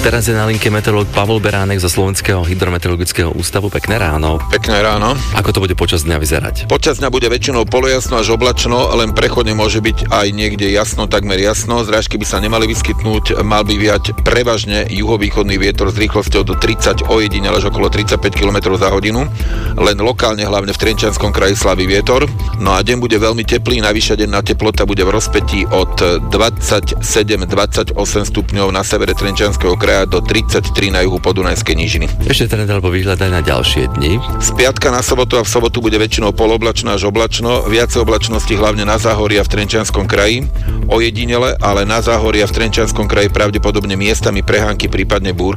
Teraz je na linke meteorológ Pavol Beránek zo Slovenského hydrometeorologického ústavu. Pekné ráno. Pekné ráno. Ako to bude počas dňa vyzerať? Počas dňa bude väčšinou polojasno až oblačno, len prechodne môže byť aj niekde jasno, takmer jasno. Zrážky by sa nemali vyskytnúť, mal by viať prevažne juhovýchodný vietor s rýchlosťou do 30, ojedinele až okolo 35 km za hodinu. Len lokálne, hlavne v Trenčianskom kraji, slabý vietor. No a deň bude veľmi teplý, najvyššia denná teplota bude v rozpätí od 27-28 stupňov na severe Trenčianskeho kraja do 33 na juhu Podunajskej nížiny. Ešte trend alebo výhľad aj na ďalšie dni. Z piatka na sobotu a v sobotu bude väčšinou poloblačno až oblačno, viacej oblačnosti hlavne na záhorí a v Trenčianskom kraji. Ojedinele, ale na záhorí a v Trenčianskom kraji pravdepodobne miestami prehánky, prípadne búrky.